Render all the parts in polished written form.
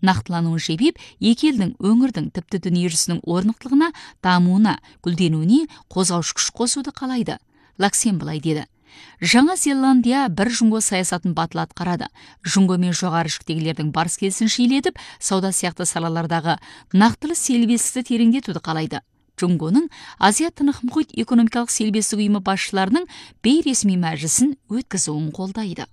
нақтылануын жебеп, екі елдің өңірдің тіпті дүниежүзінің орнықтылығына, дамуына, гүлденуіне қозғаушы күш қосуды қалайды. Лаксем былай деді: Жаңа Зеландия бір жұңго саясатын батыл атқарады. Жұңго мен жоғары жүктегілердің барыс келісін жиілетіп, сауда сияқты салалардағы нақтылы серіктестікті тереңдетуді қалайды. Жұңгоның Азия Тынық мұхит экономикалық серіктестік ұйымы басшыларының бейресми мәжілісін өткізуін қолдайды.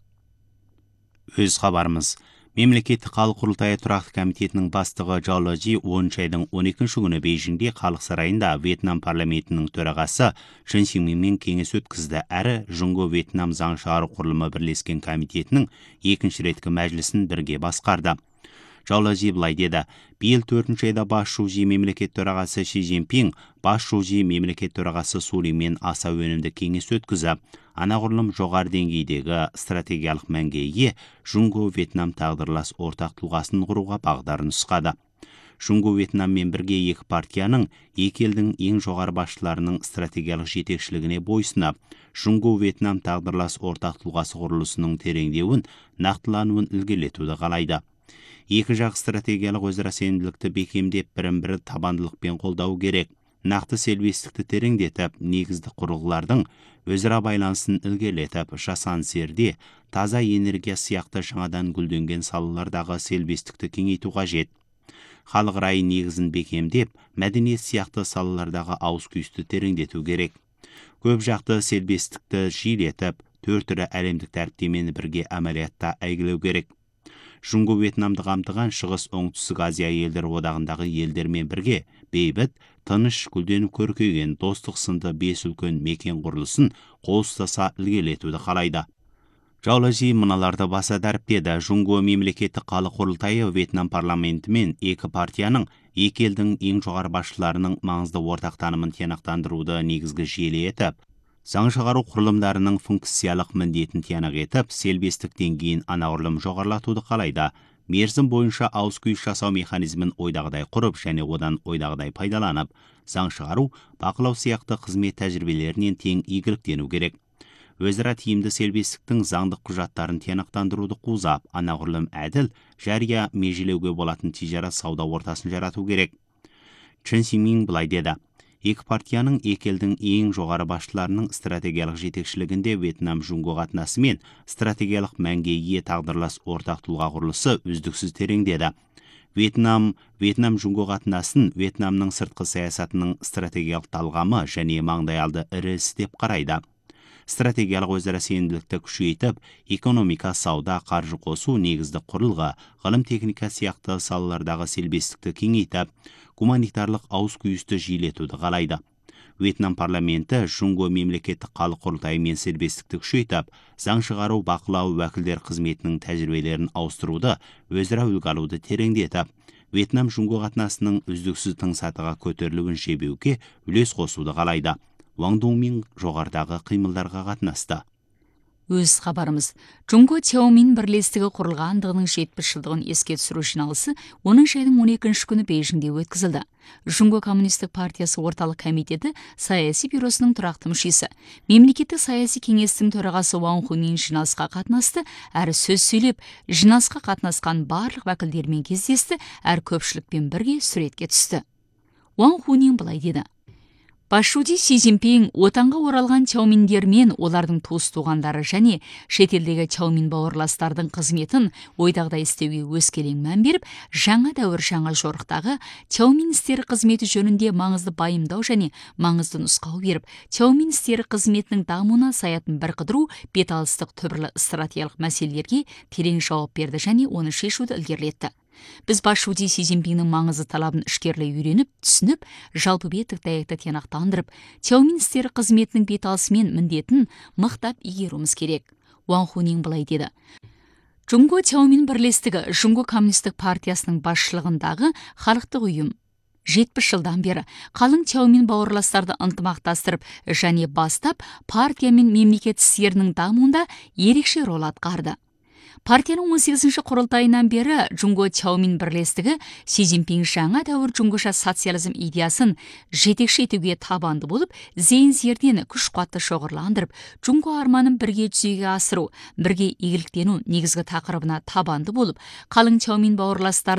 Өз хабарымыз. Мемлекеттік халық құрылтайы тұрақты комитетінің бастығы Чжао Лежи 10 айдың 12 күні Бейжіңде халық сарайында Вьетнам парламентінің төрағасы Чжэн Синьминмен кеңес өткізді, әрі Жұңго Вьетнам заң шығару құрылымы бірлескен комитетінің екінші реткі мәжілісін бірге басқарды. Чжао Лежи былай деді: биыл 4 айда бас шужи мемлекет төрағасы Ши Цзиньпин бас шужи мемлекет төрағасы Су Лимен аса өнімді кеңес өткізіп, анағұрлым жоғары деңгейдегі стратегиялық мәнге ие Жұңго Вьетнам тағдырлас ортақ тұлғасын құруға бағдарын нұсқады. Жұңго Вьетнаммен бірге екі партияның, екі елдің ең жоғары басшыларының стратегиялық жетекшілігіне бойсынып, Жұңго Вьетнам тағдырлас ортақ тұлғасы құрылысының тереңдеуін, нақтылануын ілгерілетуді қалайды. Екі жақ стратегиялық өзара сенімділікті бекемдеп, бірін-бірі табандылықпен қолдау керек. Нақты серіктестікті тереңдетіп, негізді құрылғылардың өзара байланысын ілгерілетіп, жасанды жерде таза энергия сияқты жаңадан гүлденген салалардағы серіктестікті кеңейту қажет. Халық райы негізін бекемдеп, мәдениет сияқты салалардағы ауыс-күйісті тереңдету керек. Көп жақты серіктестікті жиілетіп, төрт түрі әлемдік дәріптемені бірге әмәлиятта әйгілеу керек. Жұңго Вьетнамды қамтыған Шығыс Оңтүстік Азия елдер одағындағы елдермен бірге бейбіт, тыныш, гүлденіп көркейген достық сынды 5 үлкен мекен құрылысын қол ұстаса ілгерілетуді қалайды. Чжао Лежи мыналарды баса дәріптеді: Жұңго мемлекеттік халық құрылтайы Вьетнам парламенті мен екі партияның, екі елдің ең жоғары басшыларының маңызды ортақ танымын тиянақтандыруды негізгі жүйелі етіп, заң шығару құрылымдарының функциялық міндетін тиянақ етіп, серіктестік деңгейін анағұрлым жоғарылатуды қалайды. Мерзім бойынша ауыс-күйіс жасау механизмін ойдағыдай құрып және одан ойдағыдай пайдаланып, заң шығару, бақылау сияқты қызмет тәжірибелерінен тең игіліктену керек. Өзара тиімді серіктестіктің заңдық құжаттарын тиянақтандыруды қуызап, анағұрлым әділ, жария межелеуге болатын тижара сауда ортасын жарату керек. Чжэн Синьмин былай деді: екі партияның, екі елдің ең жоғары басшыларының стратегиялық жетекшілігінде Вьетнам Жұңго қатынасы мен стратегиялық мәнге ие тағдырлас ортақ тұлға құрылысы үздіксіз тереңдеді. Вьетнам Жұңго қатынасын Вьетнамның сыртқы саясатының стратегиялық талғамы және маңдайалды ірі іс деп қарайды. Стратегиялық өзара сенімділікті күшейтіп, экономика, сауда, қаржы қосу, негізді құрылғы, ғылым техника сияқты салалардағы серіктестікті кеңейтіп, гуманитарлық ауыс-күйісті жиілетуді қалайды. Вьетнам парламенті Жұңго мемлекеттік халық құрылтайымен серіктестікті күшейтіп, заң шығару, бақылау, уәкілдер қызметінің тәжірибелерін ауыстыруды, өзара үлгі алуды тереңдетіп, Вьетнам Жұңго қатынасының үздіксіз тың сатыға көтерілуін жебеуге үлес қосуды қалайды. Ван Донмен жоғарыдағы қимылдарға қатынасты. Өз хабарымыз. Жұңго Цяомин бірлестігі құрылғандығының 70 жылдығын еске түсіру жиналысы 10 айдың 12 күні Бейжіңде өткізілді. Жұңго коммунистік партиясы орталық комитеті саяси бюросының тұрақты мүшесі, мемлекеттік саяси кеңестің төрағасы Ван Хунин жиналысқа қатынасты, әрі сөз сөйлеп, жиналысқа қатынасқан барлық уәкілдермен кездесті, әрі көпшілікпен бірге суретке түсті. Ван Хунин былай деді: Басшуди Си Цзиньпин отанға оралған Цяоминдермен олардың туыс-туғандары және шетелдегі Цяомин бауырластардың қызметін ойдағыдай істеуге өскелең мән беріп, жаңа дәуір жаңа жорықтағы Цяомин істері қызметі жөнінде маңызды байымдау және маңызды нұсқау беріп, Цяомин істері қызметінің дамуына саятын бірқыдыру, беталыстық түбірлі стратегиялық мәселелерге терең жауап берді және оны шешуді ілгерілетті. Біз басшуди Си Цзиньпиннің маңызды талабын ішкерлей үйреніп, түсініп, жалпы беттік дәйекті тиянақтандырып, Цяомин істері қызметінің беталысы мен міндетін мықтап игеруіміз керек. Ван Хунин былай деді: Жұңго Цяомин бірлестігі Жұңго коммунистік партиясының басшылығындағы халықтық ұйым 70 жылдан бері қалың Цяомин бауырластарды ынтымақтастырып және бастап партия мен мемлекет істерінің дамуында ерекше рол атқарды. Партияның 18-ші құрылтайынан бері Жұңго Цяомин бірлестігі Си Цзиньпин жаңа дәуір жұңғыша социализм идеясын жетекші етуге табанды болып, зейін-зердені күш-қуатты шоғырландырып, Жұңго арманын бірге жүзеге асыру, бірге игіліктену негізгі тақырыбына табанды болып, қалың Цяомин бауырластарды